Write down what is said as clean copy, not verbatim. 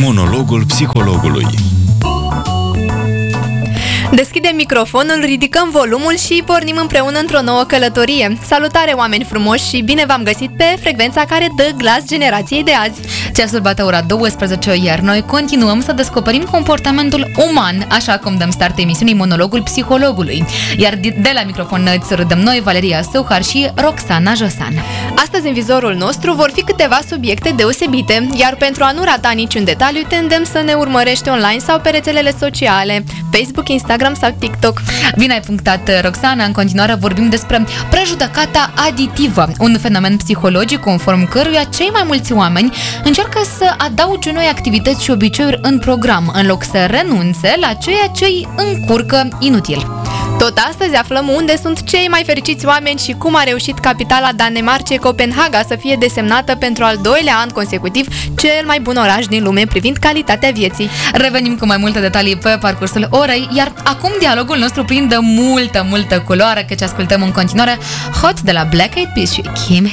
Monologul psihologului. Deschidem microfonul, ridicăm volumul și pornim împreună într-o nouă călătorie. Salutare, oameni frumoși, și bine v-am găsit pe frecvența care dă glas generației de azi. Ceasul bate ora 12, iar noi continuăm să descoperim comportamentul uman, așa cum dăm start emisiunii Monologul psihologului. Iar de la microfon îți râdăm noi, Valeria Suhar și Roxana Josan. Astăzi în vizorul nostru vor fi câteva subiecte deosebite, iar pentru a nu rata niciun detaliu, te îndemn să ne urmărești online sau pe rețelele sociale, Facebook, Instagram sau TikTok. Bine ai punctat, Roxana. În continuare vorbim despre prejudecata aditivă, un fenomen psihologic conform căruia cei mai mulți oameni încearcă să adauge noi activități și obiceiuri în program, în loc să renunțe la ceea ce îi încurcă inutil. Tot astăzi aflăm unde sunt cei mai fericiți oameni și cum a reușit capitala Danemarcei, Copenhaga, să fie desemnată pentru al doilea an consecutiv cel mai bun oraș din lume privind calitatea vieții. Revenim cu mai multe detalii pe parcursul orei, iar acum dialogul nostru prinde multă culoare, căci ascultăm în continuare Hot de la Black Eyed Peas și Kim